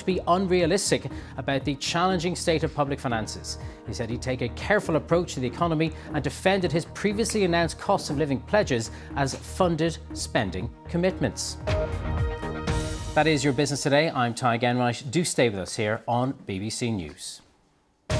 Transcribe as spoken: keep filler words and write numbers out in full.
be unrealistic about the challenging state of public finances. He said he'd take a careful approach to the economy and defended his previously announced cost of living pledges as funded spending commitments. That is your business today. I'm Ty Genreich. Do stay with us here on B B C News.